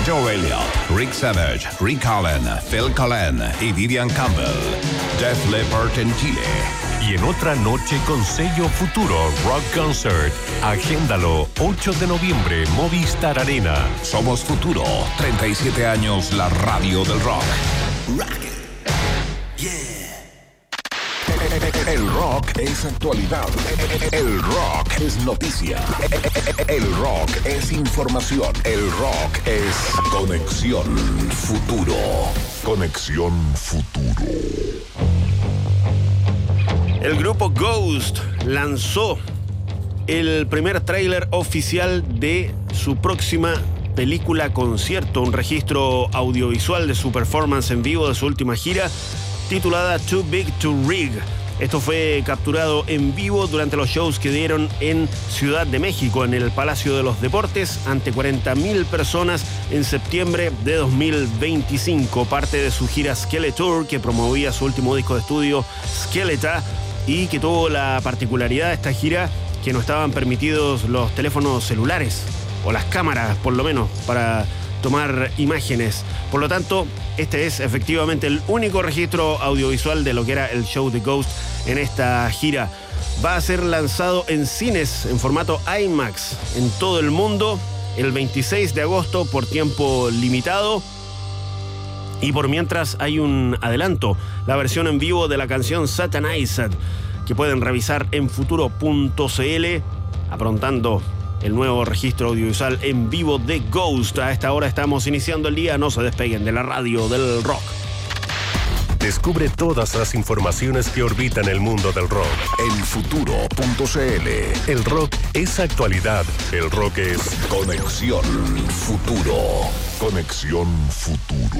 Joe Elliott, Rick Savage, Rick Allen, Phil Collen y Vivian Campbell. Def Leppard en Chile. Y en otra noche con sello Futuro Rock Concert. Agéndalo, 8 de noviembre, Movistar Arena. Somos Futuro, 37 años la radio del rock. Rock it. Yeah. El rock es actualidad. El rock es noticia. El rock es información. El rock es Conexión Futuro. Conexión Futuro. El grupo Ghost lanzó el primer tráiler oficial de su próxima película concierto, un registro audiovisual de su performance en vivo de su última gira, titulada Too Big to Rig. Esto fue capturado en vivo durante los shows que dieron en Ciudad de México, en el Palacio de los Deportes, ante 40.000 personas en septiembre de 2025. Parte de su gira Skeletor, que promovía su último disco de estudio, Skeletor, y que tuvo la particularidad de esta gira que no estaban permitidos los teléfonos celulares, o las cámaras por lo menos, para tomar imágenes. Por lo tanto, este es efectivamente el único registro audiovisual de lo que era el show de Ghost en esta gira. Va a ser lanzado en cines en formato IMAX en todo el mundo el 26 de agosto por tiempo limitado. Y por mientras hay un adelanto, la versión en vivo de la canción Satanized, que pueden revisar en futuro.cl, aprontando el nuevo registro audiovisual en vivo de Ghost. A esta hora estamos iniciando el día. No se despeguen de la radio del rock. Descubre todas las informaciones que orbitan el mundo del rock en futuro.cl. El rock es actualidad. El rock es Conexión Futuro. Conexión Futuro.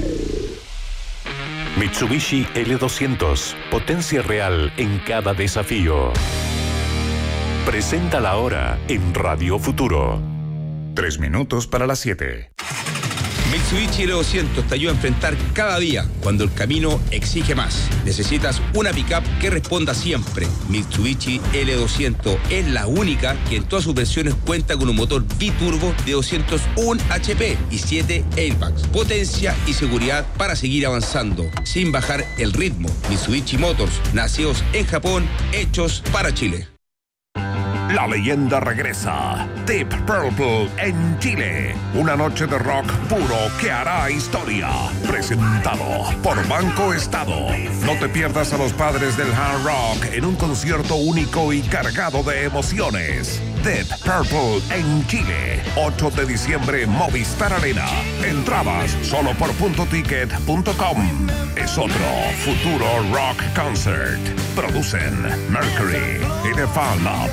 Mitsubishi L200. Potencia real en cada desafío. Presenta la hora en Radio Futuro. 3 minutos para las 7. Mitsubishi L200 te ayuda a enfrentar cada día cuando el camino exige más. Necesitas una pickup que responda siempre. Mitsubishi L200 es la única que en todas sus versiones cuenta con un motor biturbo de 201 HP y 7 airbags. Potencia y seguridad para seguir avanzando sin bajar el ritmo. Mitsubishi Motors, nacidos en Japón, hechos para Chile. La leyenda regresa. Deep Purple en Chile. Una noche de rock puro que hará historia. Presentado por Banco Estado. No te pierdas a los padres del hard rock en un concierto único y cargado de emociones. Deep Purple en Chile. 8 de diciembre, Movistar Arena. Entradas solo por puntoticket.com. Es otro Futuro Rock Concert. Producen Mercury y The Fan Up.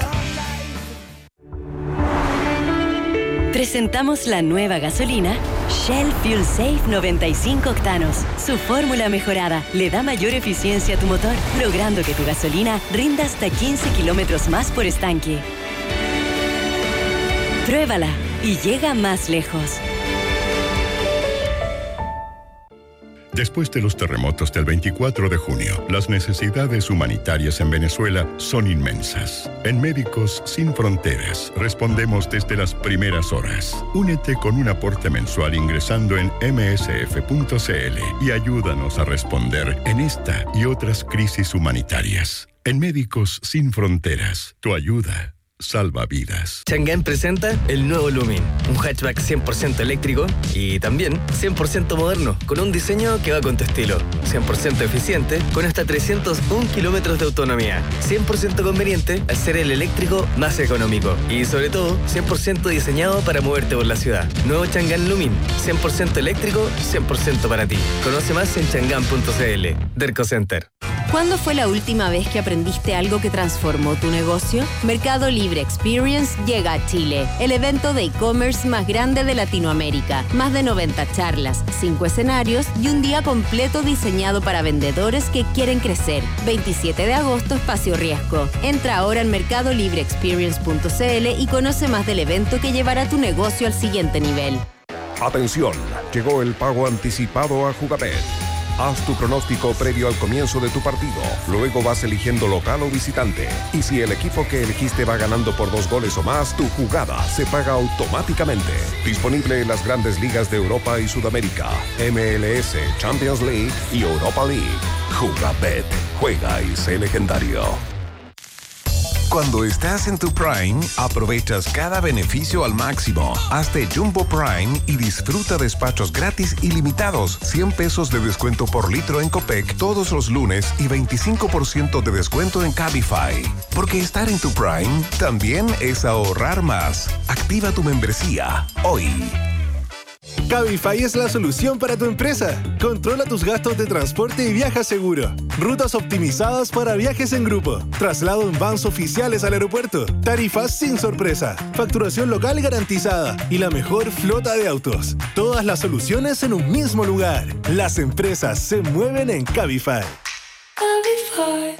Presentamos la nueva gasolina Shell Fuel Safe 95 octanos. Su fórmula mejorada le da mayor eficiencia a tu motor, logrando que tu gasolina rinda hasta 15 kilómetros más por estanque. Pruébala y llega más lejos. Después de los terremotos del 24 de junio, las necesidades humanitarias en Venezuela son inmensas. En Médicos Sin Fronteras respondemos desde las primeras horas. Únete con un aporte mensual ingresando en msf.cl y ayúdanos a responder en esta y otras crisis humanitarias. En Médicos Sin Fronteras, tu ayuda salva vidas. Chang'an presenta el nuevo Lumin, un hatchback 100% eléctrico y también 100% moderno, con un diseño que va con tu estilo, 100% eficiente, con hasta 301 kilómetros de autonomía, 100% conveniente al ser el eléctrico más económico y sobre todo 100% diseñado para moverte por la ciudad. Nuevo Chang'an Lumin, 100% eléctrico, 100% para ti. Conoce más en chang'an.cl. Derco Center. ¿Cuándo fue la última vez que aprendiste algo que transformó tu negocio? Mercado Libre Experience llega a Chile, el evento de e-commerce más grande de Latinoamérica. Más de 90 charlas, 5 escenarios y un día completo diseñado para vendedores que quieren crecer. 27 de agosto, Espacio Riesgo. Entra ahora en mercadolibreexperience.cl y conoce más del evento que llevará tu negocio al siguiente nivel. Atención, llegó el pago anticipado a Jugabet. Haz tu pronóstico previo al comienzo de tu partido. Luego vas eligiendo local o visitante. Y si el equipo que elegiste va ganando por 2 goles o más, tu jugada se paga automáticamente. Disponible en las grandes ligas de Europa y Sudamérica, MLS, Champions League y Europa League. Jugabet. Juega y sé legendario. Cuando estás en tu Prime, aprovechas cada beneficio al máximo. Hazte Jumbo Prime y disfruta despachos gratis ilimitados, 100 pesos de descuento por litro en Copec todos los lunes y 25% de descuento en Cabify. Porque estar en tu Prime también es ahorrar más. Activa tu membresía hoy. Cabify es la solución para tu empresa. Controla tus gastos de transporte y viaja seguro. Rutas optimizadas para viajes en grupo. Traslado en vans oficiales al aeropuerto. Tarifas sin sorpresa. Facturación local garantizada. Y la mejor flota de autos. Todas las soluciones en un mismo lugar. Las empresas se mueven en Cabify. Cabify.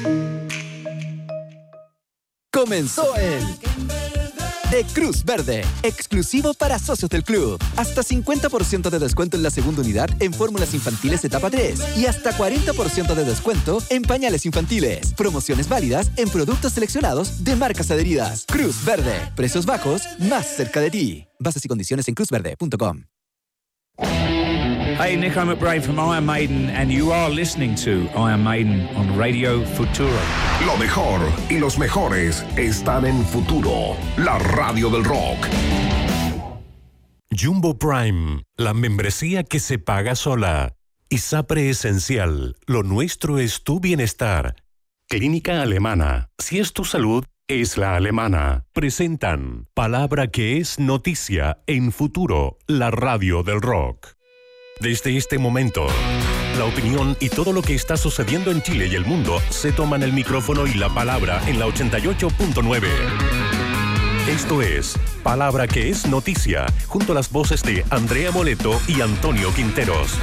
Comenzó el de Cruz Verde, exclusivo para socios del club. Hasta 50% de descuento en la segunda unidad en fórmulas infantiles etapa 3 y hasta 40% de descuento en pañales infantiles. Promociones válidas en productos seleccionados de marcas adheridas. Cruz Verde, precios bajos más cerca de ti. Bases y condiciones en cruzverde.com. Hey, Nico McBride from Iron Maiden, and you are listening to Iron Maiden on Radio Futuro. Lo mejor y los mejores están en Futuro, la radio del rock. Jumbo Prime, la membresía que se paga sola. ISAPRE Esencial, lo nuestro es tu bienestar. Clínica Alemana, si es tu salud, es la alemana. Presentan Palabra que es noticia en Futuro, la radio del rock. Desde este momento, la opinión y todo lo que está sucediendo en Chile y el mundo se toman el micrófono y la palabra en la 88.9. Esto es Palabra que es noticia, junto a las voces de Andrea Moleto y Antonio Quinteros.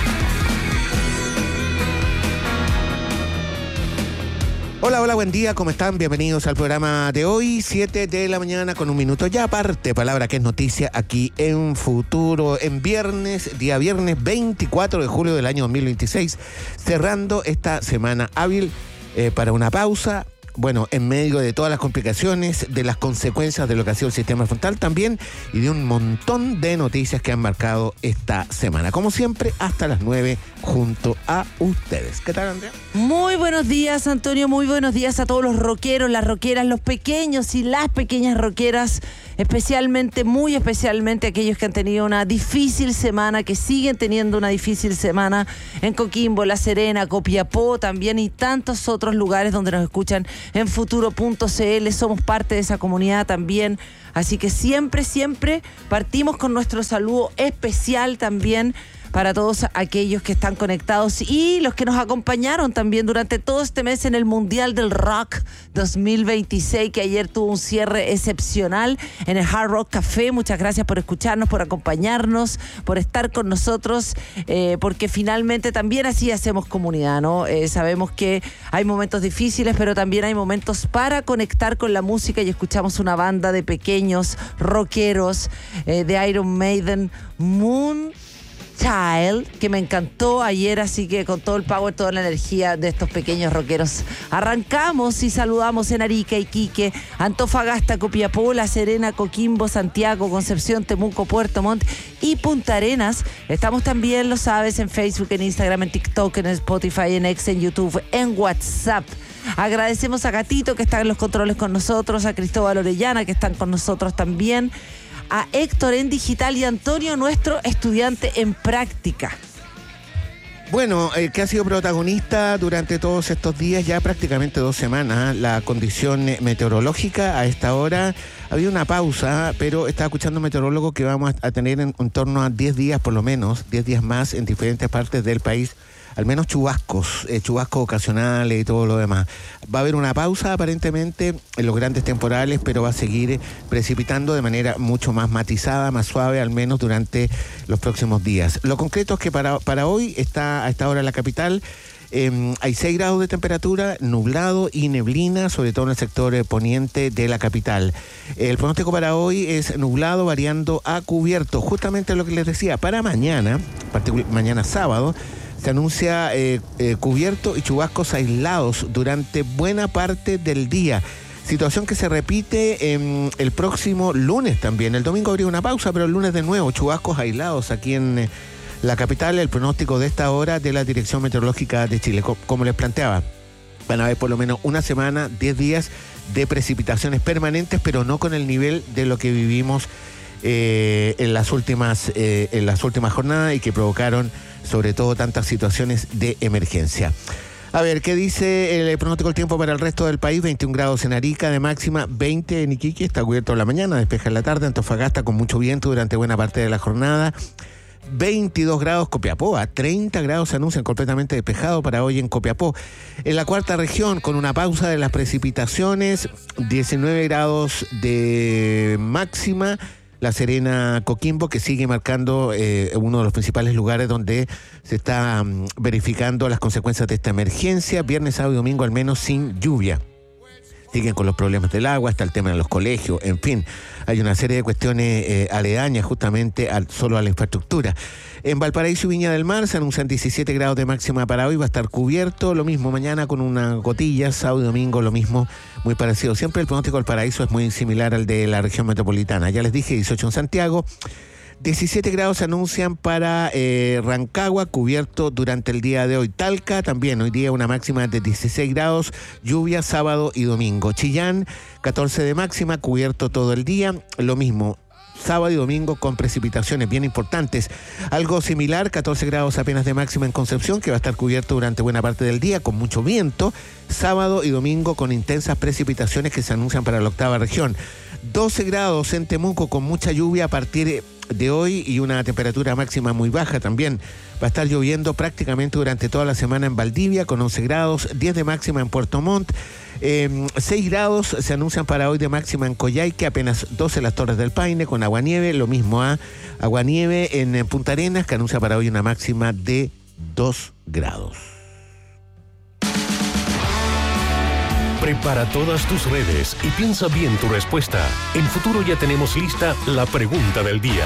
Hola, buen día, ¿cómo están? Bienvenidos al programa de hoy, 7 de la mañana con un minuto ya aparte, palabra que es noticia aquí en Futuro, en día viernes 24 de julio del año 2026, cerrando esta semana hábil para una pausa. Bueno, en medio de todas las complicaciones, de las consecuencias de lo que ha sido el sistema frontal también y de un montón de noticias que han marcado esta semana. Como siempre, hasta las 9 junto a ustedes. ¿Qué tal, Andrea? Muy buenos días, Antonio. Muy buenos días a todos los rockeros, las rockeras, los pequeños y las pequeñas rockeras, muy especialmente aquellos que han tenido una difícil semana, que siguen teniendo una difícil semana en Coquimbo, La Serena, Copiapó también y tantos otros lugares donde nos escuchan en futuro.cl. Somos parte de esa comunidad también. Así que siempre partimos con nuestro saludo especial también para todos aquellos que están conectados y los que nos acompañaron también durante todo este mes en el Mundial del Rock 2026, que ayer tuvo un cierre excepcional en el Hard Rock Café. Muchas gracias por escucharnos, por acompañarnos, por estar con nosotros, porque finalmente también así hacemos comunidad, ¿no? Sabemos que hay momentos difíciles, pero también hay momentos para conectar con la música y escuchamos una banda de pequeños rockeros de Iron Maiden, Moon Child, que me encantó ayer, así que con todo el power, toda la energía de estos pequeños rockeros arrancamos y saludamos en Arica, Iquique, Antofagasta, Copiapó, La Serena, Coquimbo, Santiago, Concepción, Temuco, Puerto Montt y Punta Arenas. Estamos también, lo sabes, en Facebook, en Instagram, en TikTok, en Spotify, en X, en YouTube, en WhatsApp. Agradecemos a Gatito, que está en los controles con nosotros, a Cristóbal Orellana, que están con nosotros también, a Héctor en digital y a Antonio, nuestro estudiante en práctica. Bueno, que ha sido protagonista durante todos estos días, ya prácticamente 2 semanas, la condición meteorológica. A esta hora había una pausa, pero estaba escuchando un meteorólogo que vamos a tener en torno a 10 días por lo menos, 10 días más en diferentes partes del país. Al menos chubascos ocasionales y todo lo demás. Va a haber una pausa aparentemente en los grandes temporales, pero va a seguir precipitando de manera mucho más matizada, más suave, al menos durante los próximos días. Lo concreto es que para hoy está a esta hora en la capital. Hay 6 grados de temperatura, nublado y neblina, sobre todo en el sector poniente de la capital. El pronóstico para hoy es nublado, variando a cubierto. Justamente lo que les decía, para mañana sábado, Se anuncia cubierto y chubascos aislados durante buena parte del día. Situación que se repite el próximo lunes también. El domingo habría una pausa, pero el lunes de nuevo, chubascos aislados aquí en la capital. El pronóstico de esta hora de la Dirección Meteorológica de Chile. Como les planteaba, van a haber por lo menos una semana, 10 días de precipitaciones permanentes, pero no con el nivel de lo que vivimos en las últimas jornadas y que provocaron sobre todo tantas situaciones de emergencia. A ver, ¿qué dice el pronóstico del tiempo para el resto del país? 21 grados en Arica de máxima, 20 en Iquique, está cubierto en la mañana, despeja en la tarde, Antofagasta con mucho viento durante buena parte de la jornada, 22 grados Copiapó, a 30 grados se anuncian completamente despejado para hoy en Copiapó. En la cuarta región, con una pausa de las precipitaciones, 19 grados de máxima, La Serena, Coquimbo, que sigue marcando uno de los principales lugares donde se está verificando las consecuencias de esta emergencia. Viernes, sábado y domingo al menos sin lluvia. Siguen con los problemas del agua, está el tema de los colegios, en fin, hay una serie de cuestiones aledañas justamente solo a la infraestructura. En Valparaíso y Viña del Mar se anuncian 17 grados de máxima para hoy, va a estar cubierto, lo mismo mañana con una gotilla, sábado y domingo lo mismo, muy parecido. Siempre el pronóstico del Paraíso es muy similar al de la región metropolitana. Ya les dije, 18 en Santiago. 17 grados se anuncian para Rancagua, cubierto durante el día de hoy. Talca también, hoy día una máxima de 16 grados, lluvia sábado y domingo. Chillán, 14 de máxima, cubierto todo el día, lo mismo. Sábado y domingo con precipitaciones bien importantes. Algo similar, 14 grados apenas de máxima en Concepción, que va a estar cubierto durante buena parte del día con mucho viento. Sábado y domingo con intensas precipitaciones que se anuncian para la octava región. 12 grados en Temuco con mucha lluvia a partir de hoy y una temperatura máxima muy baja también. Va a estar lloviendo prácticamente durante toda la semana en Valdivia con 11 grados, 10 de máxima en Puerto Montt, 6 grados se anuncian para hoy de máxima en Coyhaique, apenas 12 las Torres del Paine con aguanieve, lo mismo a aguanieve en Punta Arenas que anuncia para hoy una máxima de 2 grados. Prepara todas tus redes y piensa bien tu respuesta. En Futuro ya tenemos lista la pregunta del día.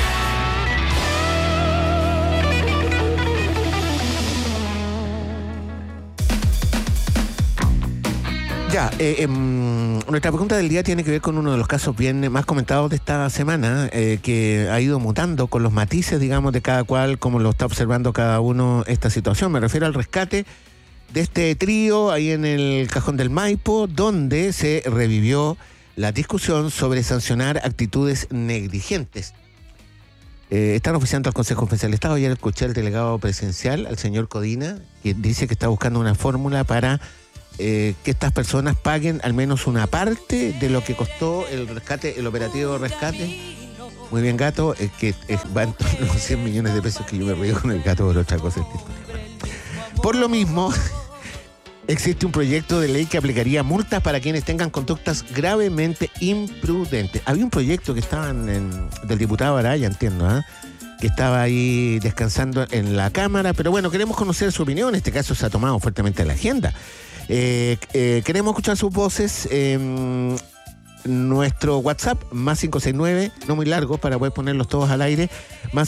Ya, nuestra pregunta del día tiene que ver con uno de los casos bien más comentados de esta semana, que ha ido mutando con los matices, digamos, de cada cual, como lo está observando cada uno esta situación. Me refiero al rescate de este trío ahí en el Cajón del Maipo, donde se revivió la discusión sobre sancionar actitudes negligentes. Están oficiando al Consejo Especial de Estado. Ayer escuché al delegado presidencial, al señor Codina, que dice que está buscando una fórmula para que estas personas paguen al menos una parte de lo que costó el rescate, el operativo de rescate. Muy bien, gato, que va en torno a los 100 millones de pesos, que yo me río con el gato por otra cosa. Por lo mismo, existe un proyecto de ley que aplicaría multas para quienes tengan conductas gravemente imprudentes. Había un proyecto que estaba del diputado Araya, entiendo, que estaba ahí descansando en la Cámara, pero bueno, queremos conocer su opinión. En este caso se ha tomado fuertemente a la agenda. Queremos escuchar sus voces. Nuestro WhatsApp, más 569, no muy largo para poder ponerlos todos al aire, más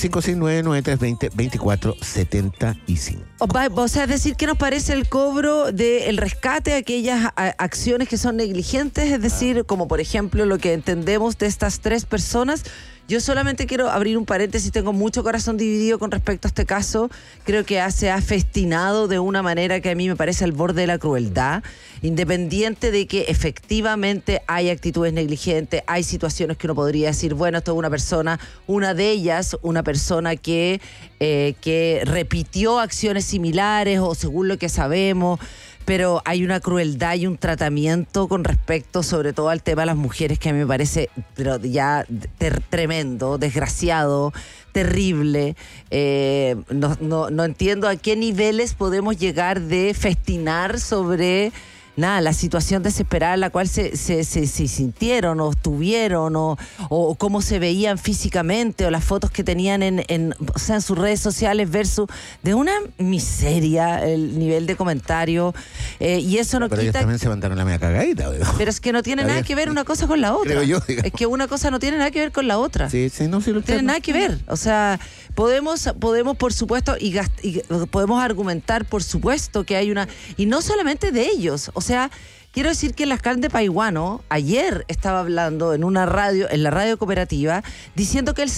569-9320-2475. O sea, es decir, ¿qué nos parece el cobro del rescate a aquellas acciones que son negligentes? Es decir, como por ejemplo lo que entendemos de estas 3 personas. Yo solamente quiero abrir un paréntesis, tengo mucho corazón dividido con respecto a este caso. Creo que se ha festinado de una manera que a mí me parece al borde de la crueldad, independiente de que efectivamente hay actitudes negligentes, hay situaciones que uno podría decir, bueno, esto es una persona, una de ellas, una persona que repitió acciones similares o según lo que sabemos, pero hay una crueldad y un tratamiento con respecto sobre todo al tema de las mujeres que a mí me parece pero ya tremendo, desgraciado, terrible. No entiendo a qué niveles podemos llegar de festinar sobre nada, la situación desesperada en la cual se sintieron o estuvieron o cómo se veían físicamente o las fotos que tenían en sus redes sociales versus de una miseria el nivel de comentario y eso no pero quita... ellos también se mandaron la media cagadita. Pero es que no tiene nada que ver una cosa con la otra. Creo yo, digamos. Es que una cosa no tiene nada que ver con la otra. Sí, no, sí lo tiene nada que ver. O sea, podemos por supuesto, y podemos argumentar, por supuesto, que hay una... Y no solamente de ellos. O sea, quiero decir que la Carmen de Paiguano ayer estaba hablando en la radio cooperativa, diciendo que el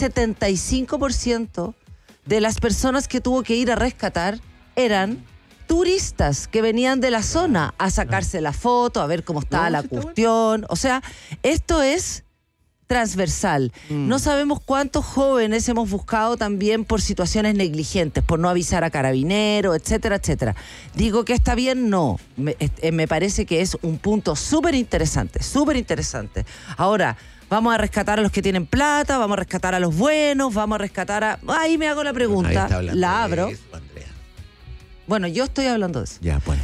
75% de las personas que tuvo que ir a rescatar eran turistas que venían de la zona a sacarse la foto, a ver cómo estaba la cuestión. O sea, esto es transversal. No sabemos cuántos jóvenes hemos buscado también por situaciones negligentes, por no avisar a carabineros, etcétera, etcétera. Digo que está bien, no. Me parece que es un punto súper interesante, súper interesante. Ahora, vamos a rescatar a los que tienen plata, vamos a rescatar a los buenos, vamos a rescatar a... Ahí me hago la pregunta, la abro. Bueno, yo estoy hablando de eso. Ya, bueno.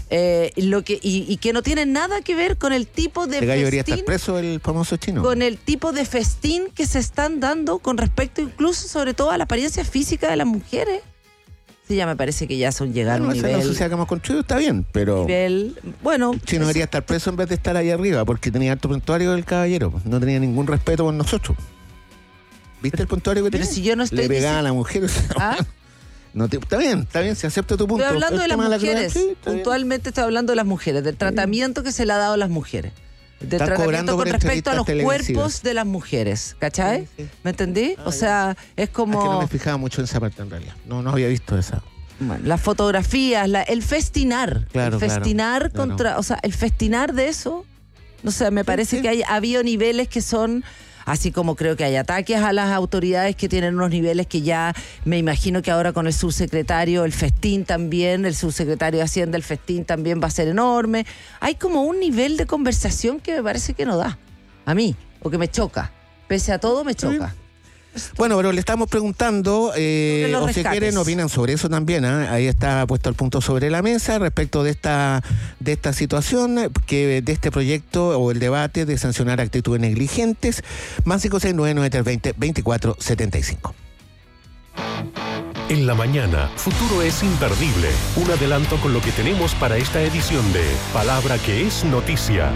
Y que no tiene nada que ver con el tipo de festín. Debería estar preso el famoso chino. Con el tipo de festín que se están dando con respecto incluso, sobre todo, a la apariencia física de las mujeres. Sí, ya me parece que ya llegaron a un nivel... La sociedad que hemos construido está bien, pero... Bueno... El chino debería estar preso en vez de estar ahí arriba, porque tenía alto prontuario del caballero. No tenía ningún respeto por nosotros. ¿Viste el prontuario que tenía? Pero si yo no estoy... Le pegaba a la mujer. Está bien, si acepto tu punto. Estoy hablando de las mujeres, puntualmente estoy hablando de las mujeres, del tratamiento que se le ha dado a las mujeres. Del tratamiento con respecto a los cuerpos de las mujeres, ¿cachai? Sí. ¿Me entendí? O sea, es como... Es que no me fijaba mucho en esa parte en realidad. No había visto esa. Bueno, las fotografías, el festinar. Claro, el festinar claro. O sea, el festinar de eso, no sé, me parece que ha habido niveles que son... Así como creo que hay ataques a las autoridades que tienen unos niveles que ya me imagino que ahora con el subsecretario, el festín también, el subsecretario de Hacienda, el festín también va a ser enorme. Hay como un nivel de conversación que me parece que no da a mí, o que me choca. Pese a todo, me choca. Bueno, pero le estamos preguntando, o si quieren opinan sobre eso también, ahí está puesto el punto sobre la mesa respecto de esta situación, de este proyecto o el debate de sancionar actitudes negligentes, más 569-9320-2475. En la mañana, Futuro es imperdible, un adelanto con lo que tenemos para esta edición de Palabra que es Noticia.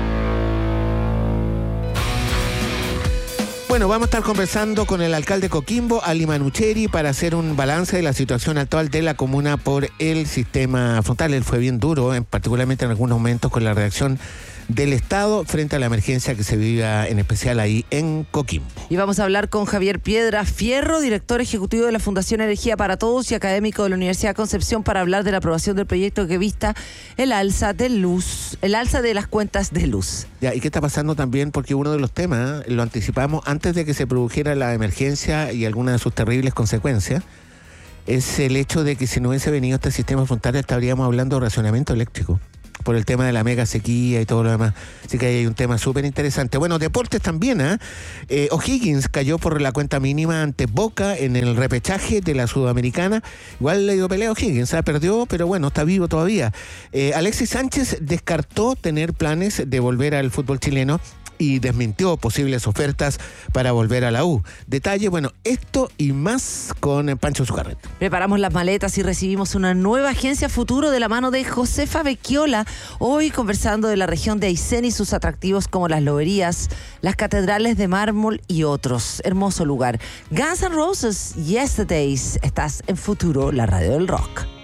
Bueno, vamos a estar conversando con el alcalde Coquimbo, Ali Manucheri, para hacer un balance de la situación actual de la comuna por el sistema frontal. Él fue bien duro, particularmente en algunos momentos, con la reacción del Estado frente a la emergencia que se vive en especial ahí en Coquimbo. Y vamos a hablar con Javier Piedra Fierro, director ejecutivo de la Fundación Energía para Todos y académico de la Universidad de Concepción, para hablar de la aprobación del proyecto que vista el alza de las cuentas de luz. Ya, ¿y qué está pasando también? Porque uno de los temas, lo anticipamos antes de que se produjera la emergencia y algunas de sus terribles consecuencias, es el hecho de que si no hubiese venido este sistema frontal estaríamos hablando de racionamiento eléctrico, por el tema de la mega sequía y todo lo demás. Así que hay un tema súper interesante. Bueno, deportes también, O'Higgins cayó por la cuenta mínima ante Boca en el repechaje de la Sudamericana. Igual le dio pelea a O'Higgins, perdió, pero bueno, está vivo todavía. Alexis Sánchez descartó tener planes de volver al fútbol chileno y desmintió posibles ofertas para volver a la U. Detalle, bueno, esto y más con Pancho Zucarreta. Preparamos las maletas y recibimos una nueva agencia futuro de la mano de Josefa Becchiola. Hoy conversando de la región de Aysén y sus atractivos como las loberías, las catedrales de mármol y otros. Hermoso lugar. Guns N' Roses, Yesterdays. Estás en Futuro, la radio del rock.